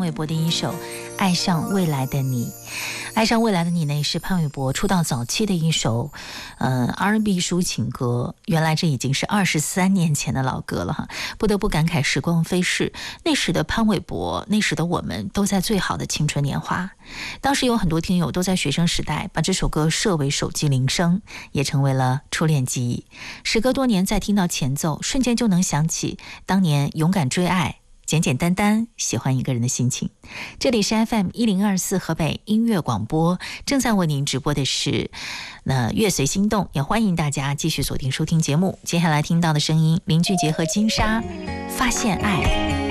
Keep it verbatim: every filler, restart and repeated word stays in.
玮柏的一首《爱上未来的你》。爱上未来的你呢，是潘玮柏出道早期的一首呃 R and B 抒情歌。原来这已经是二十三年前的老歌了哈，不得不感慨时光飞逝。那时的潘玮柏，那时的我们都在最好的青春年华。当时有很多听友都在学生时代把这首歌设为手机铃声，也成为了初恋记忆。时隔多年再听到前奏，瞬间就能想起当年勇敢追爱，简简单单喜欢一个人的心情。这里是 F M 一零二四河北音乐广播，正在为您直播的是那乐随心动，也欢迎大家继续锁定收听节目。接下来听到的声音，林俊杰和金莎发现爱。